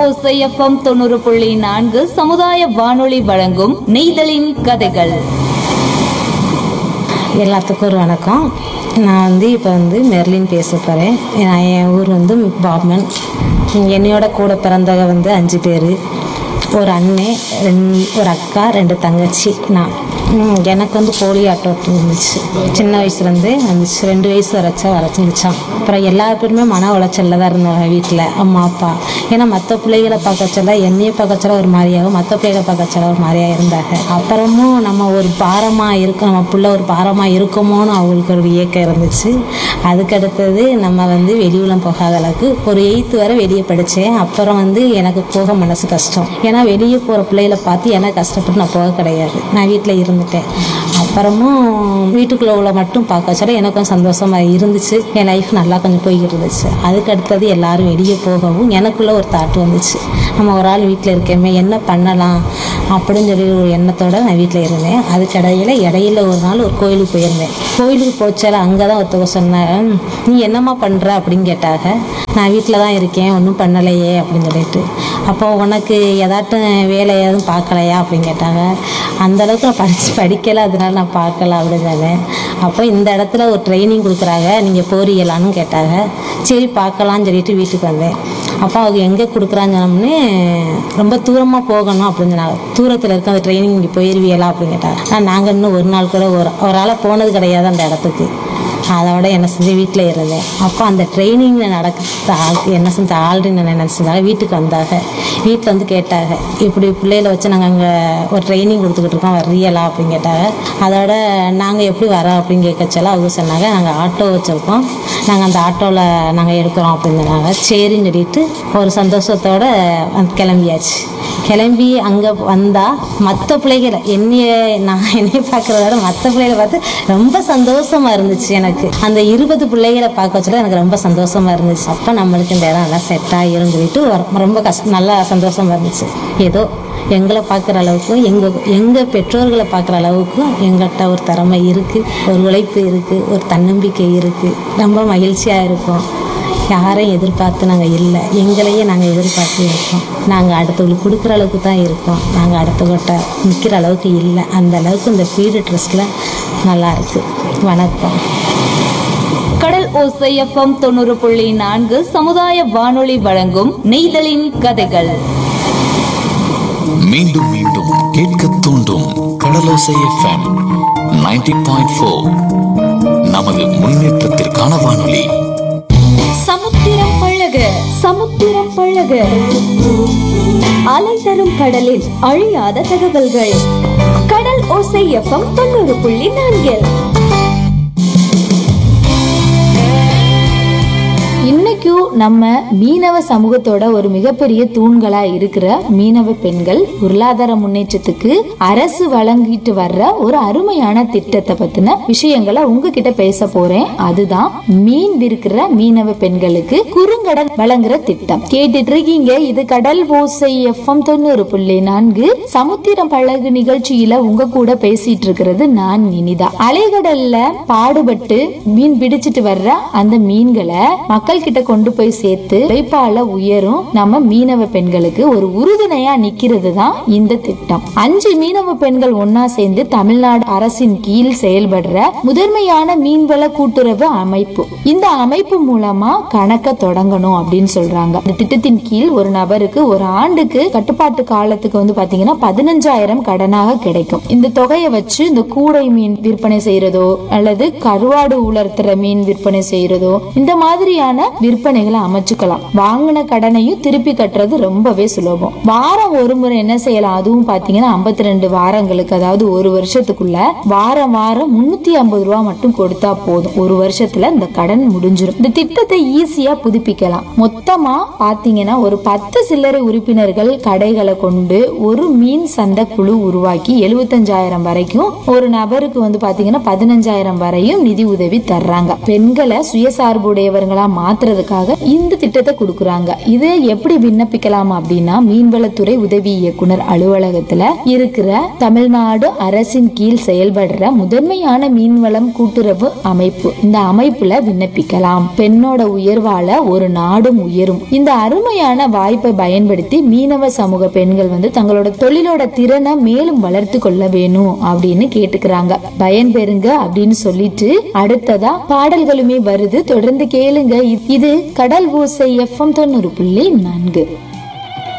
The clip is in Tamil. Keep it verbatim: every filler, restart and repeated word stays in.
ஓசை எஃப்எம் தொண்ணூறு புள்ளி நான்கு சமுதாய வானொலி வழங்கும் நெய்தலின் கதைகள். எல்லாத்துக்கும் ஒரு வணக்கம். நான் வந்து இப்போ வந்து மெர்லின் பேச போகிறேன். நான் என் ஊர் வந்து பாப்மன். என்னையோட கூட பிறந்தவங்க வந்து அஞ்சு பேர். ஒரு அண்ணன், ரெண்டு ஒரு அக்கா, ரெண்டு தங்கச்சி. நான் எனக்கு வந்து போலியோ அட்டோட்டு இருந்துச்சு. சின்ன வயசுலேருந்தே வந்துச்சு. ரெண்டு வயசு வரைச்சா வரைச்சிருந்துச்சான். அப்புறம் எல்லா பேருமே மன உளைச்சலில் தான் இருந்தாங்க வீட்டில், அம்மா அப்பா. ஏன்னா மற்ற பிள்ளைகளை பார்க்க சொல்ல என்னையே பார்க்க சொல்ல ஒரு மாதிரியாகவும் மற்ற பிள்ளைகளை பார்க்க சொல்ல ஒரு மாதிரியாக இருந்தாங்க. அப்புறமும் நம்ம ஒரு பாரமாக இருக்கும், நம்ம பிள்ளை ஒரு பாரமாக இருக்குமோன்னு அவங்களுக்கு ஒரு இயக்கம் இருந்துச்சு. அதுக்கடுத்தது நம்ம வந்து வெளியூலம் போகாத அளவுக்கு ஒரு எயித்து வரை வெளியே படித்தேன். அப்புறம் வந்து எனக்கு போக மனசு கஷ்டம். ஏன்னா வெளியே போகிற பிள்ளைகளை பார்த்து எனக்கு கஷ்டப்பட்டு நான் போக கிடையாது. நான் வீட்டில் இருந்துட்டேன். அப்புறமும் வீட்டுக்குள்ளே உள்ள மட்டும் பார்க்க சொல்ல எனக்கும் சந்தோஷமாக இருந்துச்சு. என் லைஃப் நல்லா கொஞ்சம் போய்கிட்டு இருந்துச்சு. அதுக்கு அடுத்தது எல்லாரும் வெளியே போகவும் எனக்குள்ளே ஒரு தாட்டு வந்துச்சு. நம்ம ஒரு ஆள் வீட்டில் இருக்கேமே, என்ன பண்ணலாம் அப்படின்னு சொல்லி ஒரு எண்ணத்தோடு நான் வீட்டில் இருந்தேன். அதுக்கடையில் இடையில ஒரு நாள் ஒரு கோயிலுக்கு போயிருந்தேன். கோயிலுக்கு போச்சால அங்கே தான் ஒருத்தவங்க சொன்னேன், நீ என்னம்மா பண்ணுற அப்படின்னு கேட்டாங்க. நான் வீட்டில் தான் இருக்கேன், ஒன்றும் பண்ணலையே அப்படின்னு சொல்லிட்டு. அப்போ உனக்கு ஏதாட்டும் வேலை எதுவும் பார்க்கலையா அப்படின்னு கேட்டாங்க. அந்தளவுக்கு நான் படித்து படிக்கலை, அதனால நான் பார்க்கல அப்படின்னு சொன்னேன். அப்போ இந்த இடத்துல ஒரு ட்ரைனிங் கொடுக்குறாங்க, நீங்கள் போறீங்களான்னு கேட்டாங்க. சரி பார்க்கலான்னு சொல்லிட்டு வீட்டுக்கு வந்தேன். அப்போ அவங்க எங்கே கொடுக்குறான்னு சொன்னோம்னே, ரொம்ப தூரமாக போகணும் அப்படின்னு சொன்னாங்க. தூரத்தில் இருக்க அந்த ட்ரைனிங் இங்கே போயிருவியலா அப்படின்னு கேட்டாங்க. ஆனால் நாங்கள் இன்னும் ஒரு நாள் கூட ஒரு ஒரு ஆளாக போனது கிடையாது அந்த இடத்துக்கு. அதோட என்ன செஞ்சு வீட்டில் இருந்தேன். அப்போ அந்த ட்ரைனிங்கில் நடக்க என்ன செஞ்ச ஆல்ரெடி நான் நினச்சதாக வீட்டுக்கு வந்தாங்க. வீட்டில் வந்து கேட்டாங்க, இப்படி பிள்ளைகளை வச்சு நாங்கள் அங்கே ஒரு ட்ரைனிங் கொடுத்துக்கிட்டு இருக்கோம், வர்றீங்களா அப்படின்னு கேட்டாங்க. அதோட நாங்கள் எப்படி வரோம் அப்படின்னு கேட்கச்சால அவங்க சொன்னாங்க, நாங்கள் ஆட்டோ வச்சுருக்கோம், நாங்கள் அந்த ஆட்டோவில் நாங்கள் எடுக்கிறோம் அப்படின்னு சொன்னாங்க. சரின்னு சொல்லிட்டு ஒரு சந்தோஷத்தோடு கிளம்பியாச்சு. கிளம்பி அங்கே வந்தால் மற்ற பிள்ளைகளை என்னைய நான் என்னைய பார்க்குறத விட மற்ற பிள்ளைகளை பார்த்து ரொம்ப சந்தோஷமாக இருந்துச்சு. எனக்கு அந்த இருபது பிள்ளைகளை பார்க்க வச்சுல எனக்கு ரொம்ப சந்தோஷமாக இருந்துச்சு. அப்போ நம்மளுக்கு இந்த இடம் நல்லா செட் ஆகிரும் சொல்லிட்டு ரொம்ப கஷ்டம் நல்லா சந்தோஷமாக இருந்துச்சு. ஏதோ எங்களை பார்க்குற அளவுக்கும் எங்கள் எங்கள் பெற்றோர்களை பார்க்குற அளவுக்கும் எங்கள்கிட்ட ஒரு திறமை இருக்குது, ஒரு உழைப்பு இருக்குது, ஒரு தன்னம்பிக்கை இருக்குது. ரொம்ப மகிழ்ச்சியாக இருக்கும். யாரையும் எதிர்பார்த்து நாங்கள் இல்லை, எங்களையே நாங்கள் எதிர்பார்த்து இருக்கோம். நாங்கள் அடுத்தவங்களுக்கு கொடுக்குற அளவுக்கு தான் இருக்கோம், நாங்கள் அடுத்தவங்கிட்ட நிற்கிற அளவுக்கு இல்லை. அந்த அளவுக்கு இந்த ஃபீல்டு ட்ரெஸ்ட்டில் நல்லா இருக்குது. வணக்கம். கடல் ஓசை எஃப்எம் தொண்ணூறு புள்ளி நான்கு சமுதாய வானொலி வழங்கும் நெய்தலின் கதைகள். மீண்டும் மீண்டும் கேட்க தூண்டும் கடலோசை எஃப்எம் நைன்டி பாயிண்ட் ஃபோர் நமது முன்னேற்றத்திற்கான வானொலி. சமுத்திரம் பழக சமுத்திரம் பழக அலை தரும் கடலில் அழியாத தகவல்கள். கடல் ஓசை எஃப்எம் தொண்ணூறு புள்ளி நான்கில் இன்னைக்கும் நம்ம மீனவ சமூகத்தோட ஒரு மிகப்பெரிய தூண்களா இருக்கிற மீனவ பெண்கள் பொருளாதார முன்னேற்றத்துக்கு அரசு வழங்கிட்டு வர்ற ஒரு அருமையான திட்டத்தை பத்தின விஷயங்களை உங்ககிட்ட பேச போறேன். அதுதான் மீன் விற்கிற மீனவ பெண்களுக்கு குறுங்கடன் வழங்குற திட்டம். கேட்டுட்டு இருக்கீங்க, இது கடல் ஓசை எஃப்எம் தொண்ணூறு புள்ளி நான்கு சமுத்திரம் பழகு நிகழ்ச்சியில உங்க கூட பேசிட்டு இருக்கிறது நான் இனிதா. அலைகடல்ல பாடுபட்டு மீன் பிடிச்சிட்டு வர்ற அந்த மீன்களை மக்கள் கிட்ட கொண்டு போய் சேர்த்து உழைப்பால உயரும் நம்ம மீனவ பெண்களுக்கு ஒரு உறுதுணையா நிக்கிறது தான் இந்த திட்டம். அஞ்சு மீனவ பெண்கள் ஒன்னா சேர்ந்து தமிழ்நாடு அரசின் கீழ் செயல்படுற முதன்மையான மீன்வள கூட்டுறவு அமைப்பு. இந்த அமைப்பு மூலமா கணக்க தொடங்கணும் அப்படின்னு சொல்றாங்க. இந்த திட்டத்தின் கீழ் ஒரு நபருக்கு ஒரு ஆண்டுக்கு கட்டுப்பாட்டு காலத்துக்கு வந்து பாத்தீங்கன்னா பதினஞ்சாயிரம் கடனாக கிடைக்கும். இந்த தொகையை வச்சு இந்த கூடை மீன் விற்பனை செய்யறதோ அல்லது கருவாடு உலர்த்துற மீன் விற்பனை செய்யறதோ இந்த மாதிரியான விற்பனைகளை அமைச்சுக்கலாம். வாங்கின கடனையும் திருப்பி கட்டுறது ரொம்பவே சுலபம். வாரம் ஒரு முறை என்ன செய்யலாம், அதுவும் பாத்தீங்கன்னா ஐம்பத்தி ரெண்டு வாரங்களுக்கு, அதாவது ஒரு வருஷத்துக்குள்ள வாரம் வாரம் முன்னூத்தி ஐம்பது ரூபாய் மட்டும் கொடுத்தா போதும். ஒரு வருஷத்துல இந்த கடன் முடிஞ்சிடும். இந்த திட்டத்தை ஈஸியா புதுப்பிக்கலாம். மொத்தமா பாத்தீங்கன்னா ஒரு பத்து சில்லறை உறுப்பினர்கள் கடைகளை கொண்டு ஒரு மீன் சந்தை குழு உருவாக்கி எழுபத்தஞ்சாயிரம் வரைக்கும் ஒரு நபருக்கு வந்து பாத்தீங்கன்னா பதினஞ்சாயிரம் வரையும் நிதி உதவி தர்றாங்க. பெண்களை சுயசார்புடையவர்களா மாத்துறதுக்காக மீனவர்களுக்காக இந்த திட்டத்தை கொடுக்கறாங்க. இதை எப்படி விண்ணப்பிக்கலாம் அப்படின்னா மீன்வளத்துறை உதவி இயக்குனர் அலுவலகத்துல இருக்கிற தமிழ்நாடு அரசின் கீழ் செயல்படுற முதன்மையான மீன்வளம் கூட்டுறவு அமைப்பு, இந்த அமைப்புல விண்ணப்பிக்கலாம். பெண்ணோட உயர்வால ஒரு நாடும் உயரும். இந்த அருமையான வாய்ப்பை பயன்படுத்தி மீனவ சமூக பெண்கள் வந்து தங்களோட தொழிலோட திறனை மேலும் வளர்த்து கொள்ள வேணும் அப்படின்னு கேட்டுக்கிறாங்க. பயன்பெறுங்க அப்படின்னு சொல்லிட்டு அடுத்ததா பாடல்களுமே வருது, தொடர்ந்து கேளுங்க. இது கடல் ஓசை எஃப்எம் தொண்ணூறு புள்ளி நான்கு.